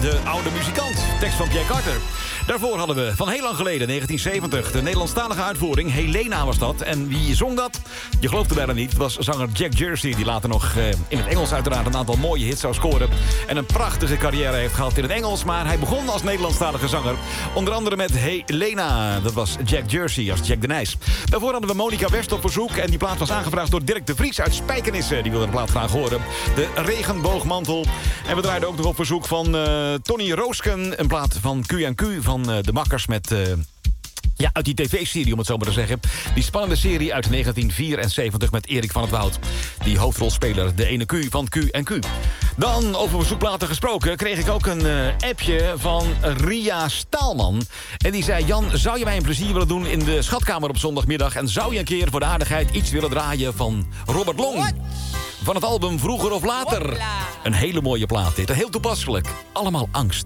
de oude muzikant. Tekst van Pierre Carter. Daarvoor hadden we van heel lang geleden, 1970... de Nederlandstalige uitvoering. Helena was dat. En wie zong dat? Je gelooft er bijna niet. Het was zanger Jack Jersey... die later nog in het Engels uiteraard een aantal mooie hits zou scoren. En een prachtige carrière heeft gehad in het Engels. Maar hij begon als Nederlandstalige zanger. Onder andere met Helena. Dat was Jack Jersey als Jack de Nijs. Daarvoor hadden we Monica West op verzoek. En die plaat was aangevraagd door Dirk de Vries uit Spijkenisse. Die wilde de plaat graag horen. De regenboogmantel. En we draaiden ook nog op verzoek van Tony Roosken. Een plaat van Q&Q van de Makkers met... Ja, uit die tv-serie, om het zo maar te zeggen. Die spannende serie uit 1974 met Erik van het Woud. Die hoofdrolspeler, de ene Q van Q&Q. Dan, over verzoekplaten gesproken, kreeg ik ook een appje van Ria Staalman. En die zei, Jan, zou je mij een plezier willen doen in de schatkamer op zondagmiddag... en zou je een keer voor de aardigheid iets willen draaien van Robert Long? What? Van het album Vroeger of Later. Hopla. Een hele mooie plaat dit, heel toepasselijk. Allemaal angst.